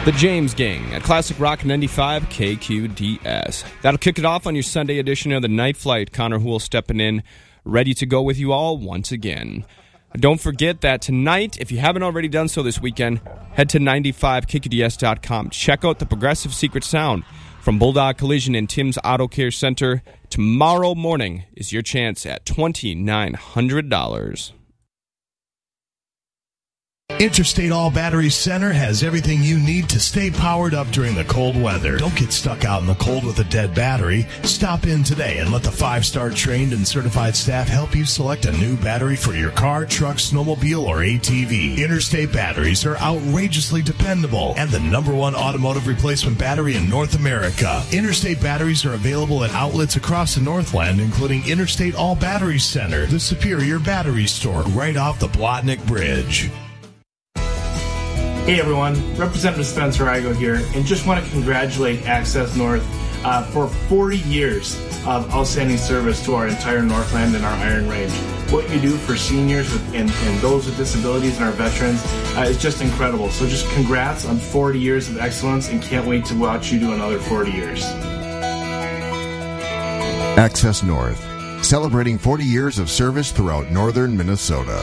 The James Gang at Classic Rock 95 KQDS. That'll kick it off on your Sunday edition of the Night Flight. Connor Houle stepping in, ready to go with you all once again. Don't forget that tonight, if you haven't already done so this weekend, head to 95KQDS.com. Check out the Progressive Secret Sound from Bulldog Collision and Tim's Auto Care Center. Tomorrow morning is your chance at $2,900. Interstate All Battery Center has everything you need to stay powered up during the cold weather. Don't get stuck out in the cold with a dead battery. Stop in today and let the 5-star trained and certified staff help you select a new battery for your car, truck, snowmobile, or ATV. Interstate batteries are outrageously dependable and the #1 automotive replacement battery in North America. Interstate batteries are available at outlets across the Northland, including Interstate All Battery Center, the Superior Battery Store, right off the Blotnick Bridge. Hey everyone, Representative Spencer Igo here, and just want to congratulate Access North for 40 years of outstanding service to our entire Northland and our Iron Range. What you do for seniors and those with disabilities and our veterans is just incredible. So just congrats on 40 years of excellence, and can't wait to watch you do another 40 years. Access North, celebrating 40 years of service throughout northern Minnesota.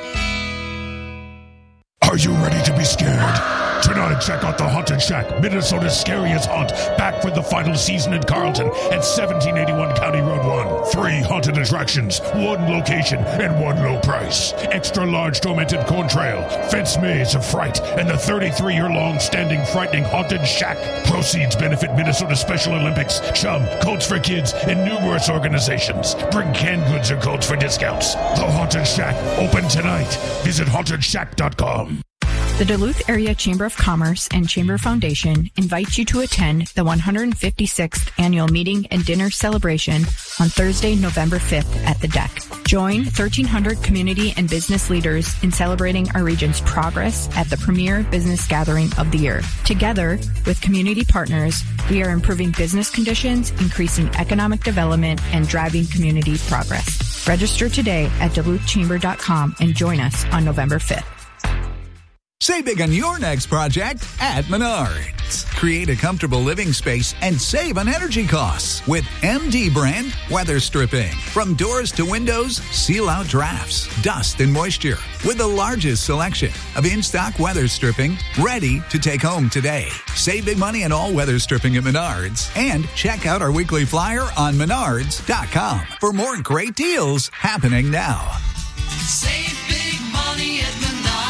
Are you ready to be scared? Tonight, check out the Haunted Shack, Minnesota's scariest haunt, back for the final season in Carlton at 1781 County Road 1. 3 haunted attractions, 1 location, and 1 low price. Extra large tormented corn trail, fence maze of fright, and the 33-year-long standing frightening Haunted Shack. Proceeds benefit Minnesota Special Olympics, Chum, Coats for Kids, and numerous organizations. Bring canned goods or codes for discounts. The Haunted Shack, open tonight. Visit hauntedshack.com. The Duluth Area Chamber of Commerce and Chamber Foundation invite you to attend the 156th Annual Meeting and Dinner Celebration on Thursday, November 5th at the Deck. Join 1,300 community and business leaders in celebrating our region's progress at the premier business gathering of the year. Together with community partners, we are improving business conditions, increasing economic development, and driving community progress. Register today at duluthchamber.com and join us on November 5th. Save big on your next project at Menards. Create a comfortable living space and save on energy costs with MD brand weather stripping. From doors to windows, seal out drafts, dust, and moisture with the largest selection of in-stock weather stripping ready to take home today. Save big money on all weather stripping at Menards and check out our weekly flyer on menards.com for more great deals happening now. Save big money at Menards.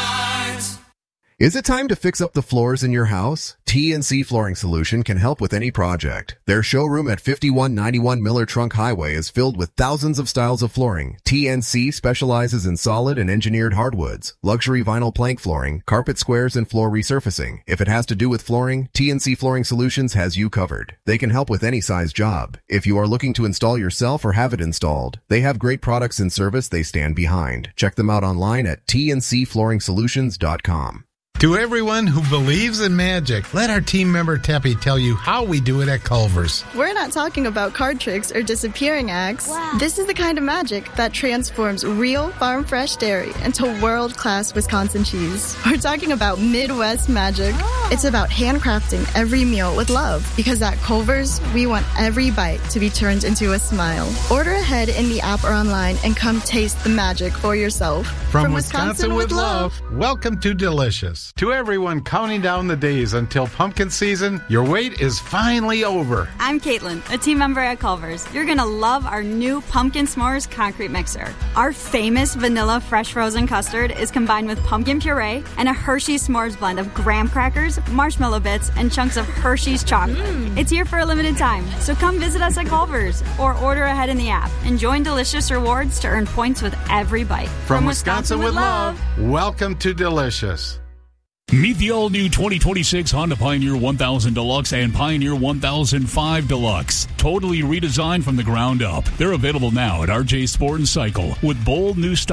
Is it time to fix up the floors in your house? TNC Flooring Solution can help with any project. Their showroom at 5191 Miller Trunk Highway is filled with thousands of styles of flooring. TNC specializes in solid and engineered hardwoods, luxury vinyl plank flooring, carpet squares, and floor resurfacing. If it has to do with flooring, TNC Flooring Solutions has you covered. They can help with any size job. If you are looking to install yourself or have it installed, they have great products and service they stand behind. Check them out online at tncflooringsolutions.com. To everyone who believes in magic, let our team member Teppy tell you how we do it at Culver's. We're not talking about card tricks or disappearing acts. Wow. This is the kind of magic that transforms real farm-fresh dairy into world-class Wisconsin cheese. We're talking about Midwest magic. Oh. It's about handcrafting every meal with love, because at Culver's, we want every bite to be turned into a smile. Order ahead in the app or online and come taste the magic for yourself. From Wisconsin with love, welcome to Delicious. To everyone counting down the days until pumpkin season, your wait is finally over. I'm Caitlin, a team member at Culver's. You're going to love our new Pumpkin S'mores concrete mixer. Our famous vanilla fresh frozen custard is combined with pumpkin puree and a Hershey's S'mores blend of graham crackers, marshmallow bits, and chunks of Hershey's chocolate. It's here for a limited time, so come visit us at Culver's or order ahead in the app and join Delicious Rewards to earn points with every bite. From Wisconsin with love, welcome to Delicious. Meet the all-new 2026 Honda Pioneer 1000 Deluxe and Pioneer 1005 Deluxe. Totally redesigned from the ground up. They're available now at RJ Sport & Cycle with bold new styles.